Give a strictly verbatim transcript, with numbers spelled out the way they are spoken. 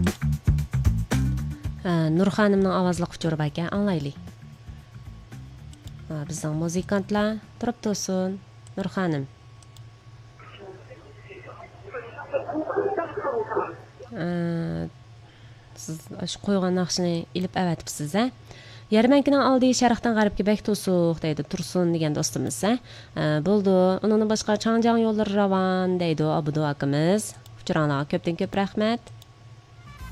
Nur xanımның avazlıq uçuru bəkən anlaylı. Bizдің muzikantlar тұрып тұрсын. Nur xanım. Siz şu qoyğan naqşını ilib əvətibsiz, hə? Yarmankining aldı şərqdən ғəribki bək tosuq deydi, tursun degan dostumuz, hə? Bo'ldi. Onun başqa Changjiang yo'llari ravan deydi Abudu akamiz. Uçuranlarga ko'pdan ko'p rahmat.